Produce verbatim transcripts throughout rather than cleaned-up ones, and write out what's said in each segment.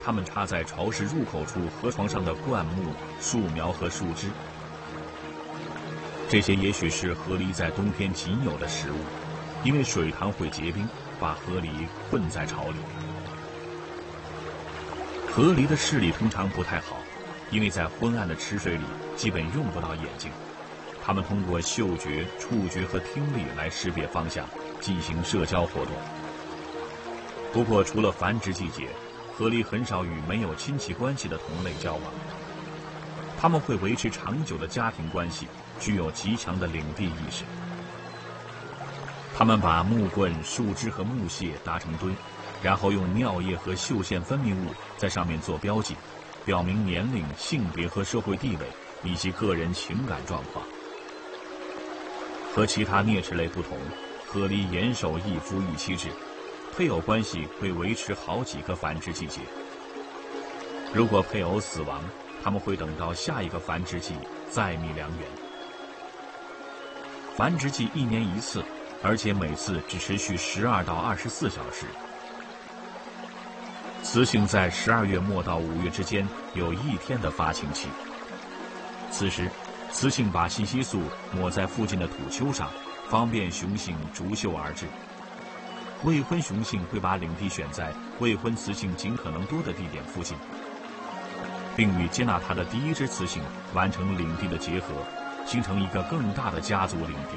它们插在巢室入口处河床上的灌木、树苗和树枝。这些也许是河狸在冬天仅有的食物，因为水塘会结冰，把河狸困在巢里。河狸的视力通常不太好，因为在昏暗的池水里基本用不到眼睛。它们通过嗅觉、触觉和听力来识别方向，进行社交活动。不过，除了繁殖季节，河狸很少与没有亲戚关系的同类交往。它们会维持长久的家庭关系，具有极强的领地意识。它们把木棍、树枝和木屑搭成堆，然后用尿液和嗅腺分泌物在上面做标记，表明年龄、性别和社会地位以及个人情感状况。和其他啮齿类不同，河狸严守一夫一妻制，配偶关系会维持好几个繁殖季节。如果配偶死亡，他们会等到下一个繁殖季再觅良缘。繁殖季一年一次，而且每次只持续十二到二十四小时。雌性在十二月末到五月之间有一天的发情期。此时，雌性把信息素抹在附近的土丘上，方便雄性逐秀而至。未婚雄性会把领地选在未婚雌性尽可能多的地点附近，并与接纳它的第一只雌性完成领地的结合，形成一个更大的家族领地。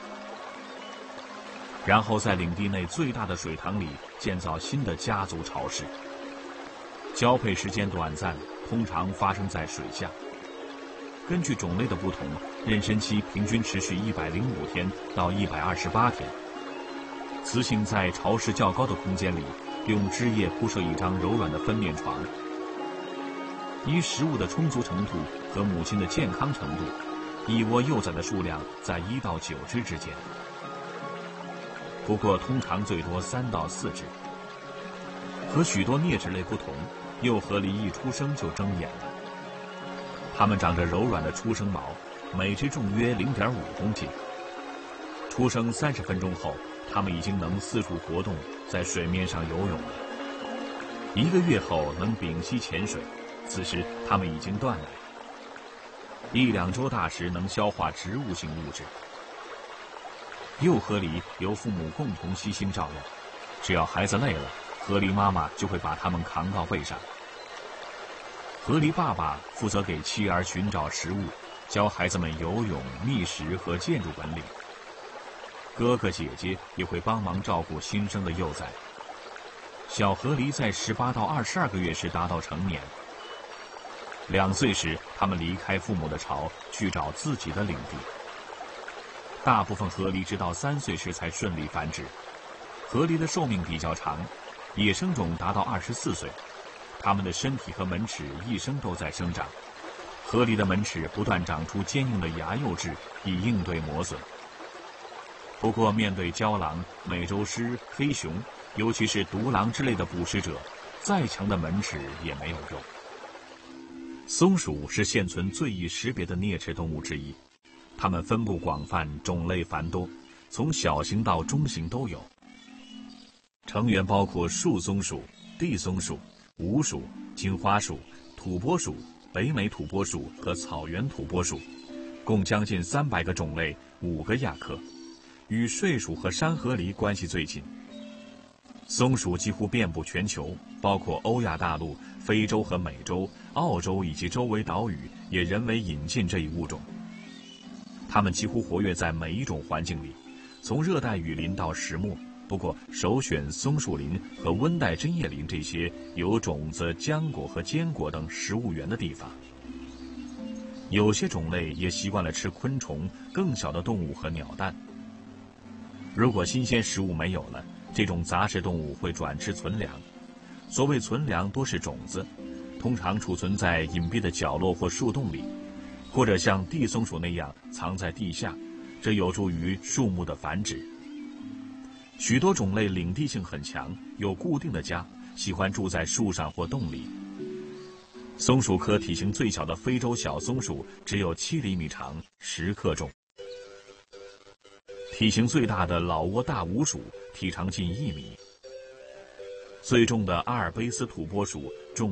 然后在领地内最大的水塘里建造新的家族巢室。交配时间短暂，通常发生在水下。根据种类的不同，妊娠期平均持续一百零五天到一百二十八天。雌性在潮湿较高的空间里，用枝叶铺设一张柔软的分娩床。依食物的充足程度和母亲的健康程度，一窝幼崽的数量在一到九只之间。不过通常最多三到四只。和许多啮齿类不同，幼河狸一出生就睁眼了。它们长着柔软的出生毛，每只重约零点五公斤。出生三十分钟后，它们已经能四处活动，在水面上游泳了。一个月后能屏息潜水，此时它们已经断奶。一两周大时能消化植物性物质。幼河狸由父母共同悉心照料，只要孩子累了，河狸妈妈就会把它们扛到背上。河狸爸爸负责给妻儿寻找食物，教孩子们游泳、觅食和建筑本领。哥哥姐姐也会帮忙照顾新生的幼崽。小河狸在十八到二十二个月时达到成年。两岁时，他们离开父母的巢，去找自己的领地。大部分河狸直到三岁时才顺利繁殖。河狸的寿命比较长，野生种达到二十四岁。它们的身体和门齿一生都在生长。河狸的门齿不断长出坚硬的牙釉质，以应对磨损。不过，面对郊狼、美洲狮、黑熊，尤其是独狼之类的捕食者，再强的门齿也没有用。松鼠是现存最易识别的啮齿动物之一，它们分布广泛，种类繁多，从小型到中型都有。成员包括树松鼠、地松鼠、鼯鼠、金花鼠、土拨鼠、北美土拨鼠和草原土拨鼠，共将近三百个种类，五个亚科，与睡鼠和山河狸关系最近。松鼠几乎遍布全球，包括欧亚大陆、非洲和美洲、澳洲以及周围岛屿，也人为引进这一物种。它们几乎活跃在每一种环境里，从热带雨林到石漠。不过，首选松树林和温带针叶林这些有种子、浆果和坚果等食物源的地方。有些种类也习惯了吃昆虫、更小的动物和鸟蛋。如果新鲜食物没有了，这种杂食动物会转吃存粮。所谓存粮多是种子，通常储存在隐蔽的角落或树洞里，或者像地松鼠那样藏在地下，这有助于树木的繁殖。许多种类领地性很强，有固定的家，喜欢住在树上或洞里。松鼠科体型最小的非洲小松鼠只有七厘米长，十克重。体型最大的老挝大鼯鼠体长近一米。最重的阿尔卑斯土拨鼠重